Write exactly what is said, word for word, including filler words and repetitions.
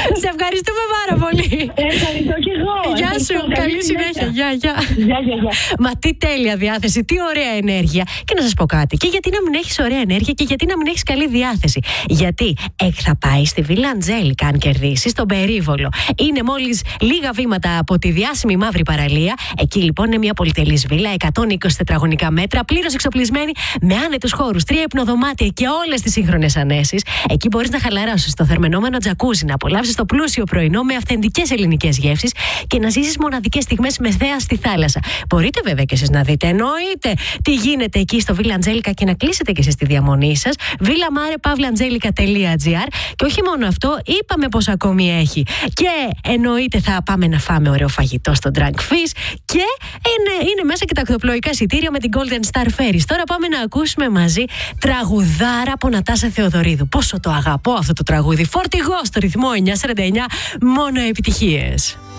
Σε ευχαριστούμε πάρα πολύ. Ευχαριστώ και εγώ. Γεια σου, καλή συνέχεια. Γεια, γεια. Μα τι τέλεια διάθεση, τι ωραία ενέργεια. Και να σας πω κάτι, και γιατί να μην έχεις ωραία ενέργεια και γιατί να μην έχεις καλή διάθεση. Γιατί εκ θα πάει στη Βίλα Αντζέλικα αν κερδίσει στον Περίβολο. Είναι μόλις λίγα βήματα από τη διάσημη Μαύρη Παραλία. Εκεί λοιπόν είναι μια πολυτελής βίλα, εκατόν είκοσι τετραγωνικά μέτρα, πλήρως εξοπλισμένη, με άνετους χώρους, τρία υπνοδωμάτια και όλες τις σύγχρονες ανέσεις. Εκεί μπορείς να χαλαράσεις στο θερμαινόμενο τζακούζι, να απολαύσεις το πλούσιο πρωινό με αυθεντικές ελληνικές γεύσεις και να ζήσεις μοναδικές στιγμές με θέα στη θάλασσα. Μπορείτε βέβαια και εσείς να δείτε, εννοείται, τι γίνεται εκεί στο Βίλα Αντζέλικα και να κλείσετε και εσείς τη διαμονή σας. βίλα μάρε παύλα αντζέλικα τελεία τζι άρ. Και όχι μόνο αυτό, είπαμε πως ακόμη έχει. Και εννοείται θα πάμε να φάμε ωραίο φαγητό στο Drunk Fish. Και είναι, είναι μέσα και τα ακτοπλοϊκά εισιτήρια με την Golden Star Ferries. Τώρα πάμε να ακούσουμε μαζί τραγουδάρα από Νατάσα Θεοδωρίδου. Πόσο το αγαπώ αυτό το τραγούδι. Φορτηγό στο ρυθμό εννιακόσια σαράντα εννιά, μόνο επιτυχίες.